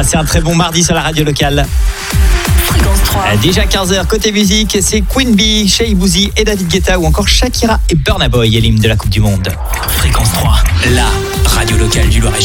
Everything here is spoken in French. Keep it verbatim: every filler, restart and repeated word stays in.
Passez un très bon mardi sur la radio locale. Fréquence trois. Déjà quinze heures, côté musique, c'est Queen Bee, Shea Boozy et David Guetta ou encore Shakira et Burna Boy, l'hymne de la Coupe du Monde. Fréquence trois, la radio locale du Loiret.